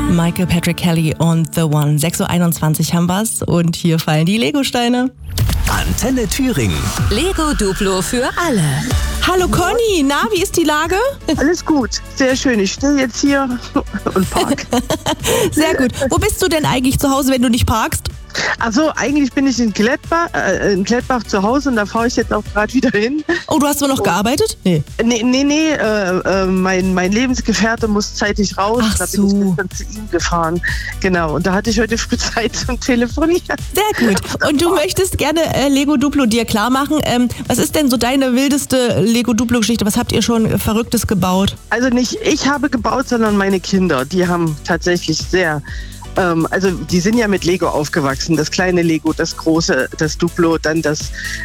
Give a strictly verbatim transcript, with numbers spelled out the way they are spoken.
Michael Patrick Kelly und The One. sechs Uhr einundzwanzig haben wir's und hier fallen die Legosteine. Antenne Thüringen. Lego Duplo für alle. Hallo Conny, na, wie ist die Lage? Alles gut, sehr schön. Ich stehe jetzt hier und park. Sehr gut. Wo bist du denn eigentlich zu Hause, wenn du nicht parkst? Also eigentlich bin ich in Gladbach, äh, in Gladbach zu Hause und da fahre ich jetzt auch gerade wieder hin. Oh, du hast wohl noch gearbeitet? Nee. Nee, nee, nee äh, äh, mein, mein Lebensgefährte muss zeitig raus. Ach da bin so. ich gestern zu ihm gefahren. Genau, und da hatte ich heute früh Zeit zum Telefonieren. Sehr gut. Und du möchtest gerne äh, Lego Duplo dir klar machen. Ähm, was ist denn so deine wildeste Lego Duplo-Geschichte? Was habt ihr schon Verrücktes gebaut? Also nicht ich habe gebaut, sondern meine Kinder. Die haben tatsächlich sehr... Also die sind ja mit Lego aufgewachsen, das kleine Lego, das große, das Duplo, dann das